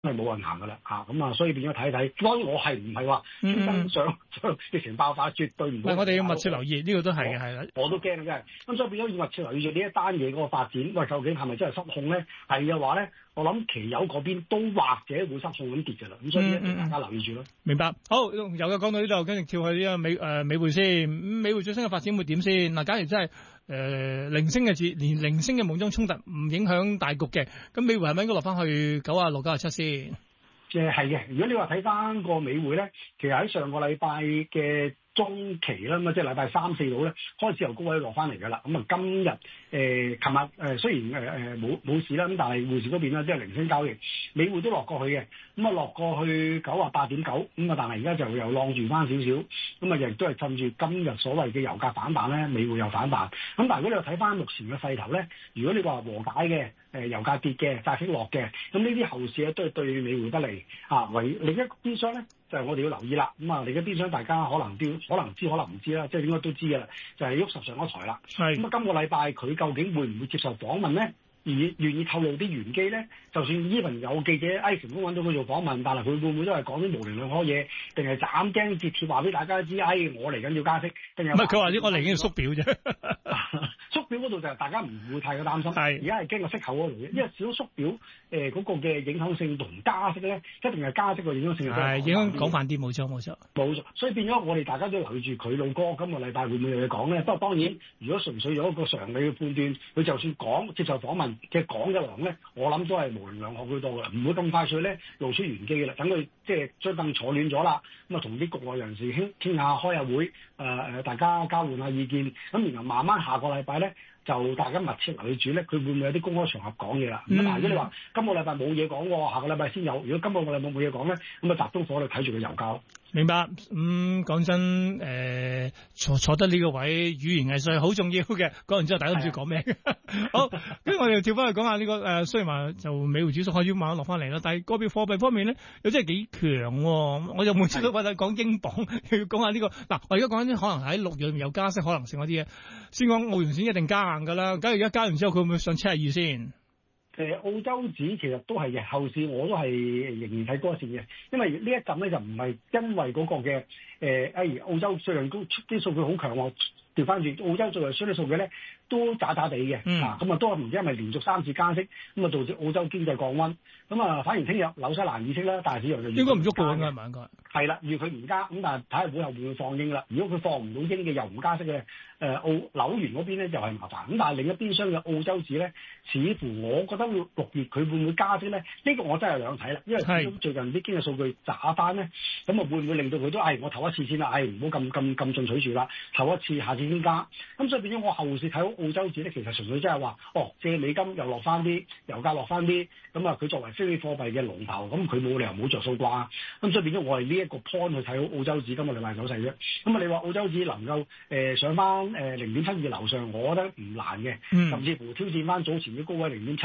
係冇運行㗎啦嚇，咁啊，所以變咗睇一睇。當然我係唔係話專登想疫情爆發，絕對唔會。 我哋要密切留意呢個都係嘅，係啦。 我都驚真係。咁所以變咗要密切留意住呢一單嘢嗰個發展。喂，究竟係咪真係失控咧？係嘅話咧，我諗期油嗰邊都或者會失控咁跌㗎啦。咁所以一定大家留意住咯。 明白。好，由嘅講到呢度，跟住跳去呢個美匯先。美匯最新嘅發展會點先？嗱，假如真係零星嘅連零星嘅夢中衝突唔影響大局嘅，咁美匯係咪應該落翻去96、97先？ 係嘅，如果你話睇翻個美匯咧，其實喺上個禮拜嘅中期啦，咁啊即係禮拜3、4度咧，開始由高位落翻嚟㗎啦。咁啊今日琴日雖然冇事啦，咁但係匯市嗰邊咧即係零星交易，美匯都落過去嘅。咁啊落過去98.9，咁啊但係而家就又晾住翻少少，咁啊亦都係趁住今日所謂嘅油價反彈咧，美匯又反彈。咁但係如果你話睇翻目前嘅勢頭咧，如果你話和解嘅油價跌嘅債息落嘅，咁呢啲後市咧都係對美匯不利啊。為另一邊廂咧，就係我哋要留意啦。咁啊另一邊廂大家可能知可能唔知啦，即係應該都知㗎啦，就係喐十上咗台啦。咁啊今個禮拜佢究竟會唔會接受訪問咧？而願意透露啲玄機咧，就算even有記者成功揾到佢做訪問，但係佢會唔會都係講啲模棱兩可嘢，定係斬釘截鐵話俾大家知？我嚟緊要加息，定係唔係佢話我嚟緊要縮表啫？縮表嗰度就係大家唔會太過擔心。係而家係驚個息口嗰度嘅，因為少縮表嗰個嘅影響性同加息咧，一定係加息個影響性係影響廣泛啲，冇錯。 所以變咗我哋大家都留意住佢老哥今個禮拜會唔會有嘢講咧？不過當然，如果純粹有一個常理嘅判斷，佢就算講接受訪問。即係講一輪咧，我諗都係模棱兩可居多嘅，唔會咁快脆咧露出玄機嘅啦。等佢即係張凳坐暖咗啦，咁啊同啲局內人士傾下開下會，大家交換下意見，咁然後慢慢下個禮拜咧就大家密切留意住咧，佢會唔會有啲公開場合講嘢啦？咁如果你話今個禮拜冇嘢講喎，下個禮拜先有。如果今個禮拜冇嘢講咧，咁啊集中火力睇住個油價。 明白。講真，坐得呢個位，語言藝術係好重要嘅。講完之後，大家都唔知講咩。好，跟住我哋跳翻去講下呢個雖然話就美匯指數開始慢慢落翻嚟啦，但係個別貨幣方面咧，又真係幾強喎。我就每次都覺得講英鎊，又要講下呢個。嗱，我而家講緊可能喺6月裏面有加息可能性嗰啲嘢，先講澳元先一定加硬㗎啦。假如而家加完之後，佢會唔會上72先？ 澳洲紙其實都係嘅，後市我都係仍然睇高線嘅，因為呢一陣咧就唔係因為嗰個嘅澳洲最近出啲數據好強喎，調翻轉澳洲最近出啲數據咧都渣渣地嘅，咁啊都係唔知係咪連續3次加息，咁啊導致澳洲經濟降溫，咁啊反而聽日紐西蘭議息啦，大市又應該唔喐嘅應該係啦，預佢唔加，咁但係睇下會後會唔會放鷹啦。如果佢放唔到鷹嘅又唔加息嘅，紐元嗰邊咧就係麻煩。咁但係另一邊廂嘅澳洲紙咧，似乎我覺得6月佢會唔會加息咧？呢個我真係兩睇啦，因為始終最近啲經濟數據渣翻咧，咁啊會唔會令到佢都我頭一次先啦，唔好咁進取住啦，頭一次下次先加。咁所以變咗我後市睇好澳洲紙咧，其實純粹即係話，借美金又落翻啲，油價落翻啲，咁啊佢作為非美貨幣嘅龍頭，咁佢冇理由冇着數啩。咁所以變咗我係呢一個 point 去睇好澳洲紙今個禮拜走勢啫。咁啊你話澳洲紙能夠上翻0.72樓上，我覺得唔難嘅，甚至乎挑戰翻早前嘅高位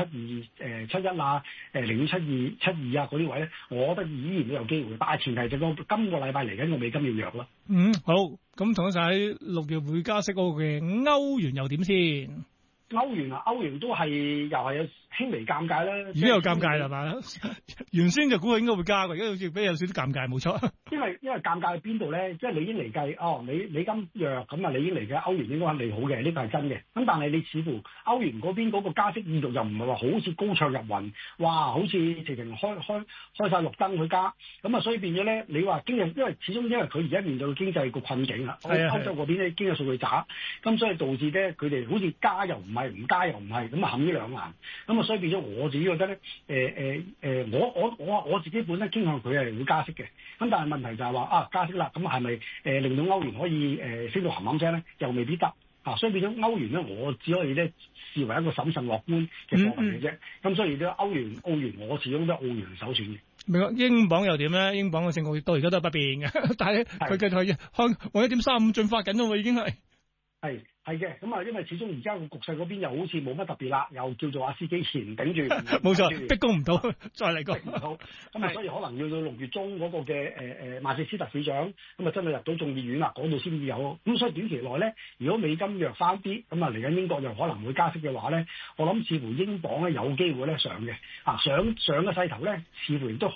0.7271啊，0.7272啊嗰啲位咧，我覺得依然都有機會。但係前提就今個禮拜嚟緊個美金要弱啦。 好，咁同一時喺6月會加息嗰個嘅歐元又點先？ 歐元都係又係有輕微尷尬啦， 而家有尷尬啦嘛？原先就估佢應該會加嘅，而家好似比較有少啲尷尬，冇錯。因為尷尬喺邊度咧？即係理應嚟計，美金弱咁啊，理應嚟嘅歐元應該係利好嘅，呢個係真嘅。咁但係你似乎歐元嗰邊嗰個加息意欲又唔係話好似高唱入雲，哇！好似直情開晒綠燈去加，咁啊，所以變咗咧，你話經濟，因為佢而家面對經濟個困境啦，歐洲嗰邊咧經濟數據渣，咁所以導致咧佢哋好似加又唔係，唔加又唔係，咁啊陷於兩難。咁啊，所以變咗我自己覺得咧，我自己本身傾向佢係會加息嘅。咁但係問題就係話加息啦，咁係咪令到歐元可以升到冚冚聲咧？又未必得。所以變咗歐元咧，我只可以咧視為一個審慎樂觀嘅貨幣嘅啫。咁所以咧澳元，我始終都係澳元首選嘅。 明白。英鎊又點咧？英鎊嘅情況到而家都係不變嘅，但係佢繼續係向1.35進發緊咯喎，已經係。 係嘅，咁啊，因為始終而家個局勢嗰邊又好似冇乜特別啦，又叫做阿司機前頂住， 冇錯，逼供唔到，再嚟過逼唔到，咁啊，所以可能要到6月中嗰個嘅曼徹斯特市長咁啊，真係入到眾議院啦，嗰度先至有。咁所以短期內咧，如果美金弱翻啲，咁啊嚟緊英國又可能會加息嘅話咧，我諗似乎英鎊咧有機會咧上嘅，上嘅勢頭咧似乎亦都